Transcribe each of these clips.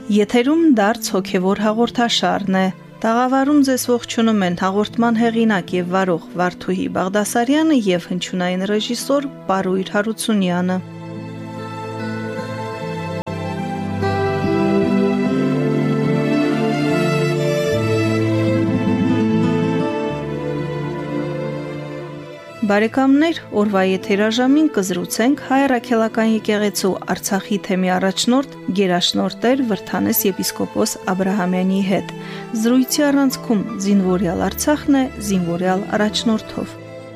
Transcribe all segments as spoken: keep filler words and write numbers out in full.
Եթերում դարձ հոգևոր հաղորդաշարն է։ Տաղավարում ձեզ ողջունում են հաղորդման հեղինակ եւ վարող Վարդուհի Բաղդասարյանը եւ հնչյունային ռեժիսոր Պարույր Հարությունյանը։ Բարեկամներ, օրվա եթերաժամին կզրուցենք Հայ Առաքելական եկեղեցու Արցախի թեմի առաջնորդ գերաշնորհ Վրդանես եպիսկոպոս Աբրահամյանի հետ։ Զրույցի առանցքում զինվորյալ Արցախն է զինվորյալ առաջնորդով։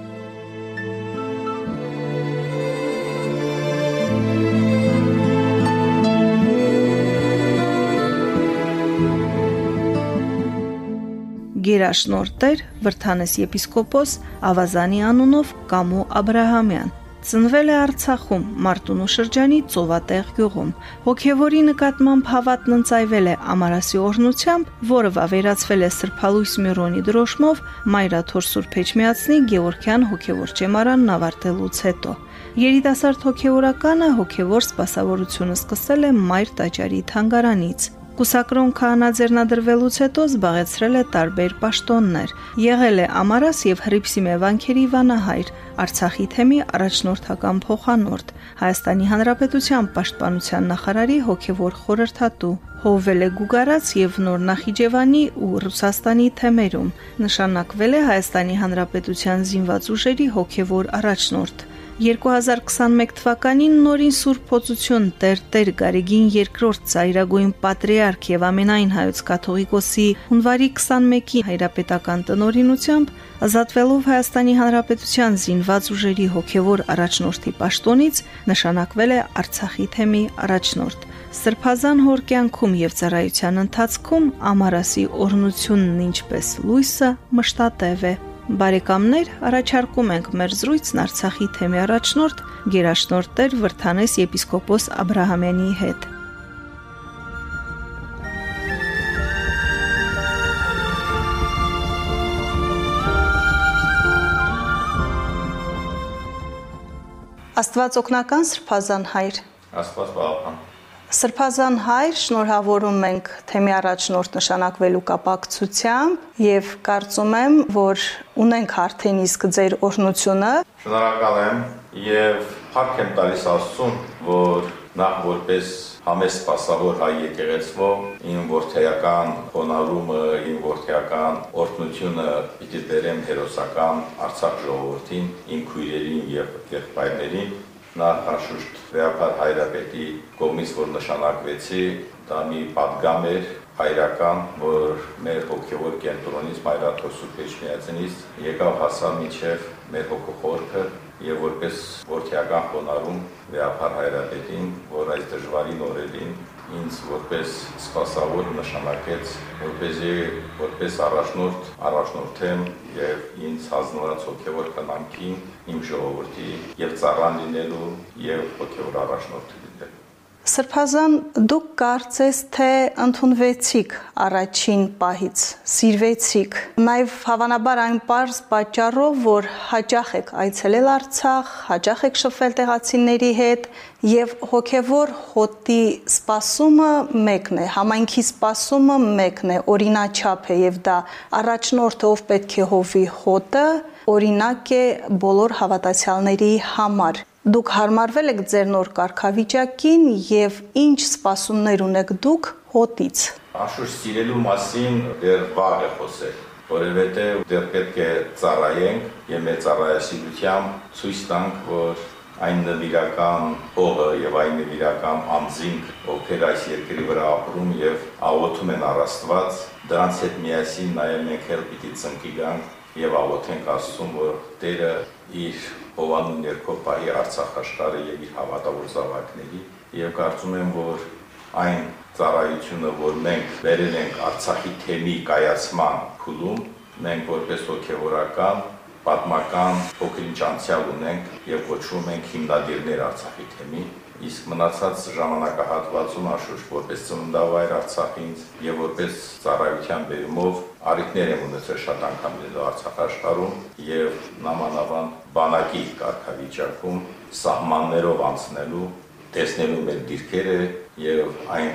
Գերաշնորհ Վրդանես եպիսկոպոս Ավազանի անունով Կամո Աբրահամյան ծնվել է Արցախում Մարտունու շրջանի Ծովատեղ գյուղում։ Հոգևորի նկատմամբ հավատն ընծայվել է Ամարասի օրհնությամբ, որը վավերացվել է Սրբալույս Միրոնի դրոշմով Մայրաթոր Սուրբ Էջմիածնի Գևորգյան հոգևոր ճեմարանն ավարտելուց հետո։ Երիտասարդ հոգևորականը հոգևոր սպասավորությունը սկսել է Մայր Տաճարի թանգարանից։ Կուսակրոն քահանաձեռնադրվելուց հետո զբաղեցրել է տարբեր պաշտոններ։ Եղել է Ամարաս եւ Հռիփսիմե վանքերի վանահայր, Արցախի թեմի առաջնորդական փոխանորդ, Հայաստանի Հանրապետության պաշտպանության նախարարի հոգևոր խորհրդատու, հովվել է Գուգարաց եւ Նոր Նախիջևանի ու Ռուսաստանի թեմերում, նշանակվել է Հայաստանի Հանրապետության զինված ուժերի հոգևոր առաջնորդ։ երկու հազար քսաներկու թվականին նորին Սուրբ Փոցություն Տեր Գարեգին երկրորդ ծայրագույն պատրիարք եւ ամենայն հայոց կաթողիկոսի հունվարի քսաներկուի հայրապետական տնօրինությամբ ազատվելով Հայաստանի Հանրապետության զինված ուժերի հոգևոր առաջնորդի պաշտոնից նշանակվել է Արցախի թեմի առաջնորդ։ Սրբազան հոր կյանքում եւ ծառայության ընթացքում Ամարասի օրհնությունն ինչպես լույսը մշտատև է։ Բարեկամներ, առաջարկում ենք մեր զրույցն Արցախի թեմի առաջնորդ գերաշնորհ Վրդանես եպիսկոպոս Աբրահամյանի հետ։ Աստված օգնական Սրբազան հայր։ Աստված պահապան։ Սրբազան հայր, շնորհավորում ենք թեմի առաջնորդ նշանակվելու կապակցությամբ եւ կարծում եմ, որ ունենք արդեն իսկ ձեր օրհնությունը։ Շնորհակալ եմ եւ փառք եմ տալիս Աստծուն, որ նախ որպես համեստ սպասավոր հայ եկեղեցու իմ որդեական հոնարումը, իմ որդեական օրհնությունը պիտի բերեմ հերոսական Արցախ ժողովրդին, իմ քույրերին եւ եղբայրներին։ Նախ անշուշտ Վեհապար Հայրապետի կողմից, որ նշանակվեցի, դա մի պատգամ էր հայրական, որ մեր հոգևոր կենտրոնից Մայրաթոր Սուրբ Էջմիածնից եկավ հասավ մինչև մեր հոգոխորքը եւ որպես որդեական խոնարհում Վեհապար Հայրապետին, որ այս դժվարին օրերին ինձ որպես սպասավոր նշանակեց, որպեսզի որպես առաջնորդ առաջնորդեմ եւ ինձ հանձնված հոգևոր կնամքին իմ ժողովրդի եւ ծառան լինելու եւ հոգևոր առաջնորդ լինելու։ Սրբազան, դուք կարծես թե ընդունվեցիք առաջին պահից, սիրվեցիք, նաև հավանաբար այն պարզ պատճառով, որ հաճախ եք այցելել Արցախ, հաճախ եք շփվել տեղացիների հետ եւ հոգևոր հոտի սպասումը մեկն է, համայնքի սպասումը մեկն է, օրինաչափ է եւ դա առաջնորդը, ով պետք է հովի հոտը, օրինակ է բոլոր հավատացյալների համար։ Դուք հարմարվել եք ձեր նոր կարգավիճակին եւ ինչ սպասումներ ունեք դուք հոտից։ Անշուշտ սիրելու մասին դեռ վաղ է խոսել, որովհետեւ դեռ պետք է ծառայենք եւ մեր ծառայասիրությամբ ցույց տանք, որ այն նվիրական հողը եւ այն նվիրական անձինք, ովքեր այս երկրի վրա ապրում եւ աղոթում են առ Աստված, դրանց հետ միասին նաեւ մենք էլ պիտի ծնկի գանք եւ աղոթենք Աստծուն, որ Տերը իր հովանու ներքո պահի Արցախ աշխարհը եւ իր հավատավոր զավակների եւ կարծում եմ, որ այն ծառայությունը, որ մենք վերել ենք Արցախի թեմի կայացման փուլում, մենք որպես հոգեվորական, պատմական փոքրինչ անցյալ ունենք եւ կոչվում ենք հիմնադիրներ Արցախի թեմի, իսկ մնացած ժամանակահատվածում անշուշտ որպես ծննդավայր Արցախինց եւ որպես ծառայության բերումով առիթներ եմ ունեցել շատ անգամ լինելու Արցախ աշխարհում եւ նամանավան բանակի կարգավիճակում սահմաններով անցնելու, տեսնելու մեր դիրքերը եւ այն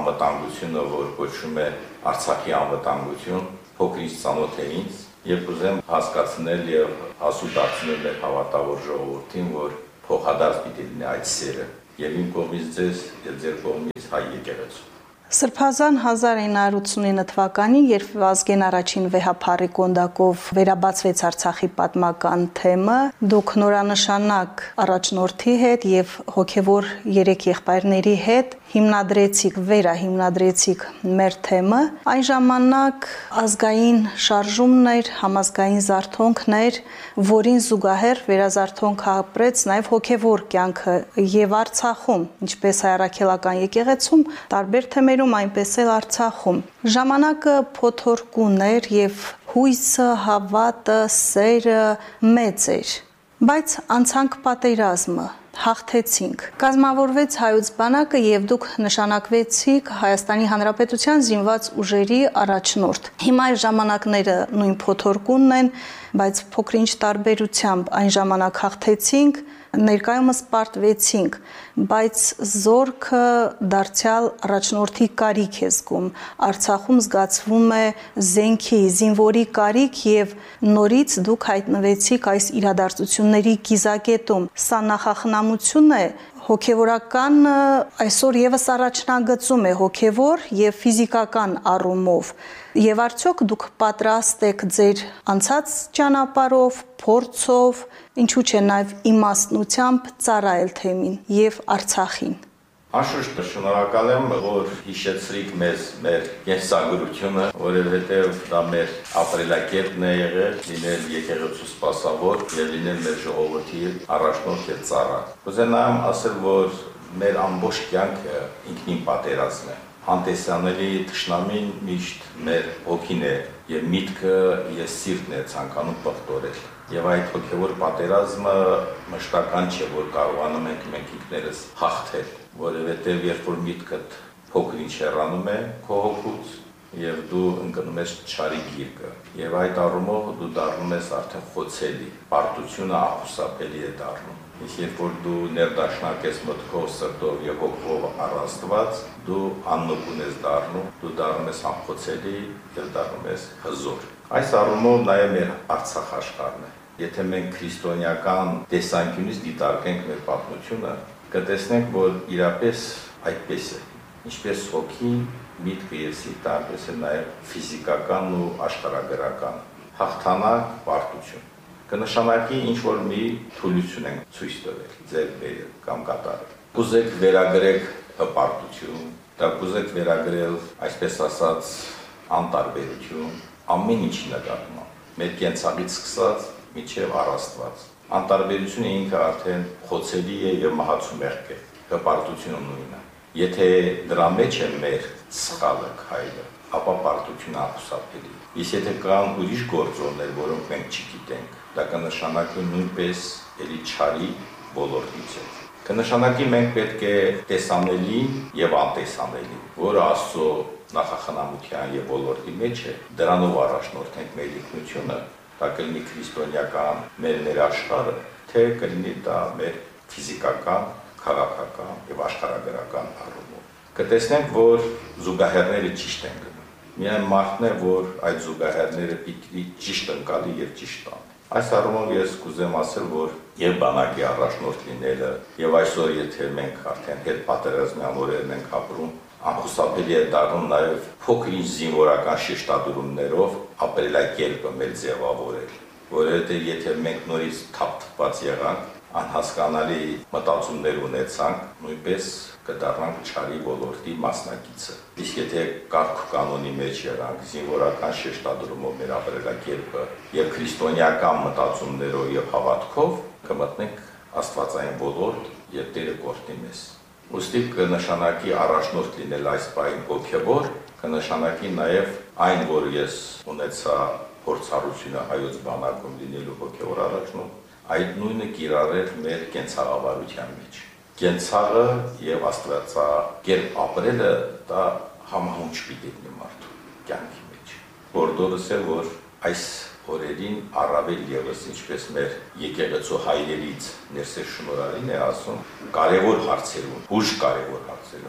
անվտանգությունը, որ կոչվում է Արցախի անվտանգություն, փոքրից ծանոթ է ինձ եւ կուզեմ հասկացնել եւ հասու դարձնել մեր հավատավոր ժողովրդին, որ փոխադարձ պիտի լինի այդ սերը եւ իմ կողմից ձեզ եւ ձեր կողմից հայ եկեղեցու։ Սրբազան հազար ինը հարյուր ութսունինը թվականին, երբ Վազգեն առաջին վեհափառի կոնդակով վերաբացվեց Արցախի պատմական թեմը, դուք նորանշանակ առաջնորդի հետ եւ հոգեվոր երեք եղբայրների հետ հիմնադրեցիք, վերահիմնադրեցիք մեր թեմը, այն ժամանակ ազգային շարժումն էր, համազգային զարթոնքն էր, որին զուգահեռ վերազարթոնք ապրեց նաև հոգևոր կյանքը եւ Արցախում, ինչպես հայրաքելական եկեղեցում, տարբեր թեմերում, այնպես էլ Արցախում։ Ժամանակը փոթորկուն էր եւ հույսը, հավատը, սերը մեծ էր, բայց անցանք պատերազմը, հաղթեցինք։ Կազմավորվեց հայոց բանակը եւ դուք նշանակվեցիք Հայաստանի Հանրապետության զինված ուժերի առաջնորդ։ Հիմա այդ ժամանակները նույն փոթորկունն են, բայց փոքրինչ տարբերությամբ այն ժամանակ հաղթեցինք, ներկայումս պարտվեցինք, բայց զորքը դարձյալ առաջնորդի կարիք է զգում։ Արցախում զգացվում է զենքի, զինվորի կարիք եւ նորից դուք հայտնվեցիք այս իրադարձությունների կիզակետում։ Սա նախախնամություն է, հոգևորական այսօր եւս առաջնագծում է հոգևոր եւ ֆիզիկական առումով։ Եվ արդյոք դուք պատրաստ եք ձեր անցած ճանապարհով, փորձով, ինչու՞ չէ նաեւ իմաստնությամբ ծառայել թեմին եւ Արցախին։ Անշուշտ շնորհակալ եմ, որ հիշեցրիք մեզ մեր կենսագրությունը, որովհետև դա մեր ապրելակերպն է եղել, լինել եկեղեցու սպասավոր եւ լինել մեր ժողովրդի առաջնորդ եւ ծառա։ Կուզենամ ասել, որ մեր ամբողջ կյանքը ինքնին պատերազմ է։ Անտեսանելի թշնամին միշտ մեր հոգին է եւ միտքը եւ սիրտն է ցանկանում պղտորել։ Եվ այդ հոգեվոր պատերազմը մշտական չէ, որ կարողանում ենք մենք ինքներս հաղթել, որովհետև երբ որ միտքդ փոքր-ինչ հեռանում է քո հոգուց եւ դու ընկնում ես չարի գիրկը, եւ այդ առումով դու դառնում ես արդեն խոցելի, պարտությունը ախուսափելի է դառնում։ Իսկ երբ որ դու ներդաշնակ ես մտքով, սրտով եւ հոգով առաստված, դու աննկուն ես դառնում, դու դառնում ես անխոցելի եւ դառնում ես հզոր։ Այս առումով նաեւ մեր Արցախ աշխարհն է։ Եթե մենք քրիստոնեական տեսանկյունից դիտարկենք մեր պատմությունը, կտեսնենք, որ իրապես այդպես է։ Ինչպես հոգին, միտքը եւ սիրտը, այնպես է նաեւ ֆիզիկական ու աշխարհագրական հաղթանակ, պարտություն։ Կնշանակի ինչ որ մի թուլություն են ցույց տվել, ձեր բերել կամ կատարել։ Կուզեք վերագրեք հպարտություն, դա կուզեք վերագրել, այսպես ասած, անտարբերություն, ամեն ինչի նկատմամբ։ Մեր կենցաղից սկսած միջև առաստված։ Անտարբերությունը ինքը արդեն խոցելի է եւ մահացու մեղք է։ Հպարտությունը նույնն է։ Եթե դրա մեջ է մեր սխալը, քայլը, ապա պարտությունը ախուսափելի։ Իսկ եթե կան ուրիշ գործոններ, որոնք մենք չգիտենք, դա կնշանակի նույնպես էլի չարի ոլորտից է։ Կնշանակի մենք պետք է տեսանելի եւ անտեսանելի, որը Աստծո նախախնամության եւ ոլորտի մեջ է, դրանով առաջնորդենք մեր ինքնությունը, դա կլինի քրիստոնեական մեր ներաշխարհը, թե կլինի դա մեր ֆիզիկական, քաղաքական եւ աշխարհագրական առումով։ Կտեսնենք, որ զուգահեռները ճիշտ են գնում։ Միայն մարդն է, որ այդ զուգահեռները պիտի ճիշտ ընկալի եւ ճիշտ տան։ Այս առումով ես կուզեմ ասել, որ եւ բանակի առաջնորդ լինելը եւ այսօր եթե մենք արդեն հետ պատերազմյան օրերն ենք ապրում, անխուսափելի է դառնում նաեւ փոքրինչ զինվորական շեշտադրումներով ապրելակերպը մեր ձևավորել, որովհետեւ եթե մենք նորից թափթփված եղանք, անհասկանալի մտածումներ ունեցանք, նույնպես կդառնանք չարի ոլորտի մասնակիցը։ Իսկ եթե կարգ կանոնի մեջ եղանք, զինվորական շեշտադրումով մեր ապրելակերպը եւ քրիստոնեական մտածումներով եւ հավատքով, կմտնենք աստվածային ոլորտ եւ Տերը կօրհնի մեզ։ Ուստի կնշանակի առաջնորդ լինել այս բային հոգեվոր, կնշանակի նաեւ այն, որ ես ունեցա փորձառությունը հայոց բանակում լինելու հոգեվոր առաջնորդ, այդ նույնը կիրառել մեր կենցաղավարության մեջ։ Կենցաղը եւ աստվածակերպ ապրելը դա համահունչ պիտի լինի մարդու կյանքի մեջ։ Որտորս է, որ այս օրերին առավել եւս ինչպես մեր եկեղեցու հայրերից ներսես շնորհալին է ասում կարևոր հարցերում, ուժ կարևոր հարցերում,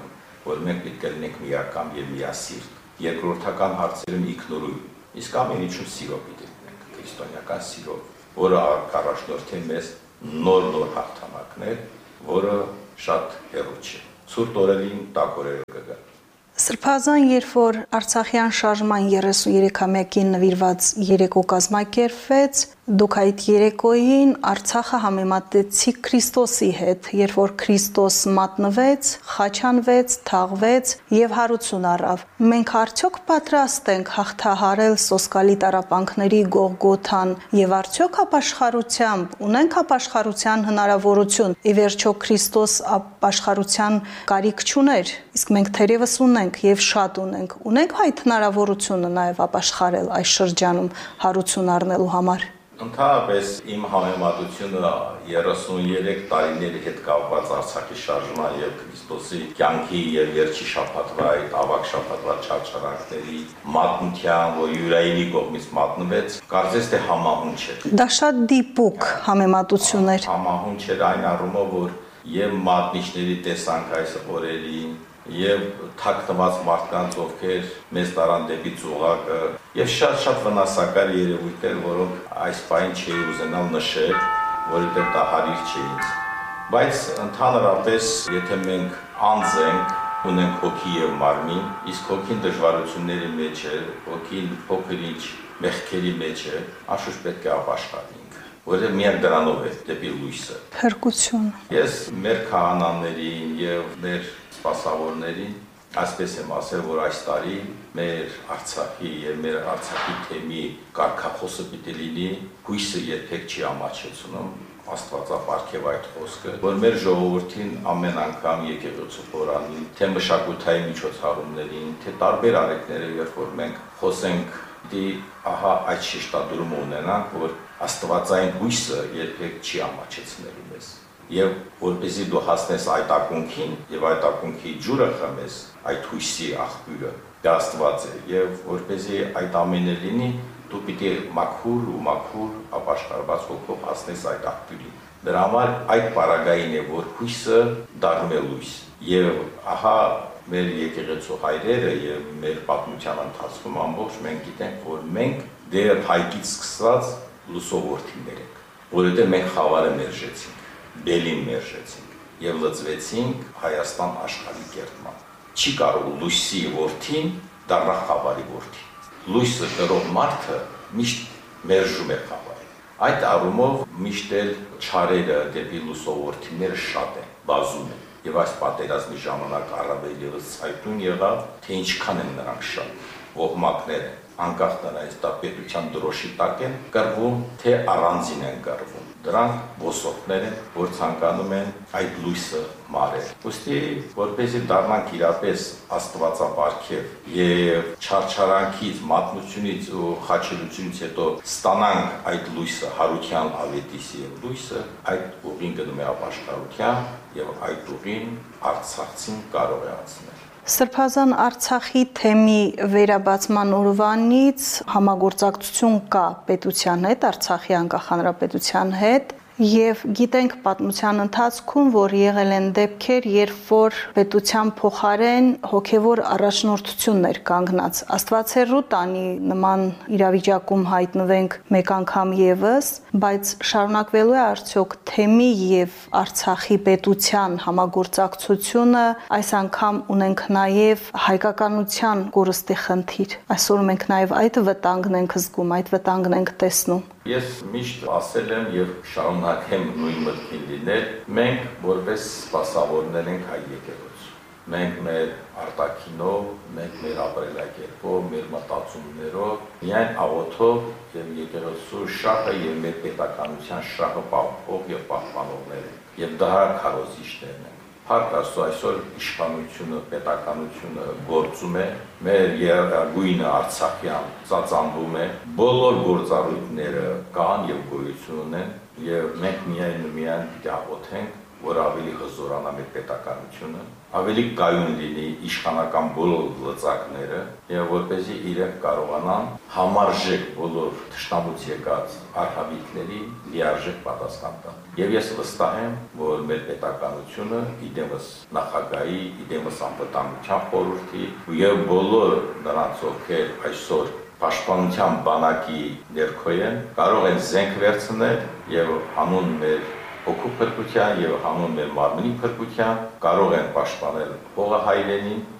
որ մենք պետք է լինենք միակամ եւ միասիրտ։ Երկրորդական հարցերում ինքնուրույն, իսկ ամեն ինչում սիրո պիտի լինենք, քրիստոնեական սիրո, որը առաջնորդի մեզ նոր-նոր հաղթանակներ, որը շատ հեռու չէ։ Ցուրտ օրերին տաք օրերը կգան։ Սրբազան, երբ որ Արցախյան շարժման երեսուներեքամյակին նվիրված երեկո կազմակերպվեց, դուք այդ երեկոյին Արցախը համեմատեցիք Քրիստոսի հետ, երբ որ Քրիստոս մատնվեց, խաչանվեց, թաղվեց եւ հարություն առավ։ Մենք արդյոք պատրաստ ենք հաղթահարել սոսկալի տառապանքների Գողգոթան եւ արդյոք ապաշխարությամբ ունենք ապաշխարության հնարավորություն։ Ի վերջո Քրիստոս ապաշխարության կարիք չուներ, իսկ մենք թերևս ունենք եւ շատ ունենք։ Ունենք այդ հնարավորությունը նաեւ ապաշխարել այս շրջանում հարություն առնելու համար։ Ընդհանրապես իմ համեմատությունը երեսուներեք տարիների հետ կապված Արցախի շարժման եւ Քրիստոսի կյանքի եւ վերջի շաբաթվա այդ ավակ շաբաթվա չարչարանքների մատնության, որ Յուրայինի կողմից մատնվեց, կարծես թե համահունչ է։ Դա շատ դիպուկ համեմատություն էր։ Համահունչ էր այն առումով, որ եւ մատնիչների տեսանք այս օրերին եւ թաքնված մարդկանց, ովքեր մեզ տարան դեպի ծուղակը, եւ շատ-շատ վնասակար երևույթներ, որոնք այս պայն չի ուզենալ նշել, որովհետեւ դա հարիր չի ինձ։ Բայց ընդհանրապես, եթե մենք անձ ենք, ունենք հոգի եւ մարմին, իսկ հոգին դժվարությունների մեջ է, հոգին փոքր-ինչ մեղքերի մեջ է, անշուշտ պետք է ապաշխարենք, որովհետեւ միակ դրանով է դեպի լույսը։ Փրկություն։ Ես մեր քահանաներին եւ մեր սպասավորներին այսպես եմ ասել, որ այս տարի մեր Արցախի եւ մեր Արցախի թեմի կարգախոսը պիտի լինի հույսը երբեք չի ամաչեցնում, Աստվածապարգև այդ խոսքը, որ մեր ժողովրդին ամեն անգամ եկեղեցու խորանին, թե մշակութային միջոցառումներին, թե տարբեր արեկները, երբ որ մենք խոսենք, դի ահա այդ շեշտադրումը ունենանք, որ Աստվածային հույսը երբեք չի ամաչեցնելու մեզ։ Եվ որպեսզի դու հասնես այդ ակունքին եւ այդ ակունքի ջուրը խմես, այդ հույսի աղբյուրը դա Աստված է, եւ որպեսզի այդ ամենը լինի, դու պիտի մաքուր ու մաքուր ապաշխարված հոգով հասնես այդ աղբյուրին։ Դրա համար այդ պարագային է, որ հույսը դառնում է լույս։ Եվ ահա մեր եկեղեցու հայրերը եւ մեր պատմության ընթացքում ամբողջ մենք գիտենք, որ մենք դեռ հայկից սկսած լուսովորդիներ ենք, որովհետեւ մենք խավարը մերժեցինք, բելին մերժեցինք եւ լծվեցինք Հայաստան աշխարհի կերտման։ Չի կարող լույսի որդին դառնա խավարի որդի։ Լույսը կրող մարդը միշտ մերժում է խավարը։ Այդ առումով միշտ էլ չարերը դեպի լուսովորդիները շատ են, բազում են։ Եվ այս պատերազմի ժամանակ առավել ևս հայտուն եղավ, թե ինչքան են նրանք շատ, ողմակներ են, անկախ նրանից դա պետության դրոշի տակ են կռվում, թե առանձին են կռվում։ Դրանք ոսորտներ են, որ ցանկանում են այդ լույսը մարել։ Ոստի, որպեսզի դառնանք իրապես Աստվածապարգև եւ չարչարանքից, մատնությունից ու խաչելությունից հետո ստանանք այդ լույսը, հարության ավետիսի եւ լույսը, այդ ուղին գնում է ապաշխարության եւ այդ ուղին Արցախցին կարող է անցնել։ Սրբազան Արցախի թեմի վերաբացման օրվանից համագործակցություն կա պետության հետ, Արցախի անկախ հանրապետության հետ, եւ գիտենք պատմության ընթացքում, որ եղել են դեպքեր, երբ որ պետության փոխարեն հոգեվոր առաջնորդություններ կանգնած։ Աստվածերու տանի նման իրավիճակում հայտնվենք մեկ անգամ եւս, բայց շարունակվելու է արդյոք թեմի եւ Արցախի պետության համագործակցությունը, այս անգամ ունենք նաեւ հայկականության կորստի խնդիր։ Այսօր մենք նաեւ այդ վտանգն ենք զգում, այդ վտանգն ենք տեսնում։ Ես միշտ ասել եմ եւ շարունակեմ նույն մտքին լինել, մենք որպես սպասավորներ ենք հայ եկեղեցու։ Մենք մեր արտաքինով, մենք մեր ապրելակերպով, մեր մտածումներով, միայն աղոթով եւ եկեղեցու շահը եւ մեր պետականության շահը պահպանող եւ պահպանողներ ենք։ Եվ դա քարոզիչներն են։ Փառք Աստծո, այսօր իշխանությունը, պետականությունը գործում է, մեր երագույնը Արցախյան ծածանվում է, բոլոր գործառույթները կան եւ գոյություն ունեն եւ մենք միայն ու միայն պիտի աղոթենք, որ ավելի հզորանա մեր պետականությունը, ավելի կայուն լինի իշխանական բոլոր լծակները եւ որպեսզի իրենք կարողանան համարժեք բոլոր թշնամուց եկած արհավիկների լիարժեք պատասխան տալ։ Եվ ես վստահ եմ, որ մեր պետականությունը իդեմս նախագահի, իդեմս անվտանգության խորհրդի եւ բոլոր նրանց, ովքեր այսօր պաշտպանության բանակի ներքո են, կարող են զենք վերցնել եւ հանուն մեր հոգու փրկության եւ հանուն մեր մարմնի փրկության կարող են պաշտպանել հողահայրենին